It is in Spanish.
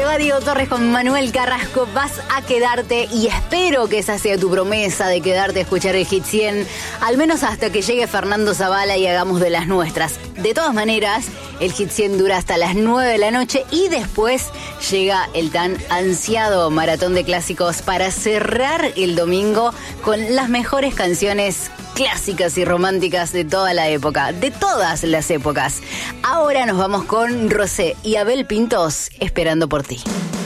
va Diego Torres con Manuel Carrasco. Vas a quedarte y espero que esa sea tu promesa de quedarte a escuchar el Hit 100, al menos hasta que llegue Fernando Zavala y hagamos de las nuestras. De todas maneras, el Hit 100 dura hasta las 9 de la noche y después llega el tan ansiado maratón de clásicos para cerrar el domingo con las mejores canciones clásicas y románticas de toda la época, de todas las épocas. Ahora nos vamos con Rosé y Abel Pintos, Esperando por ti.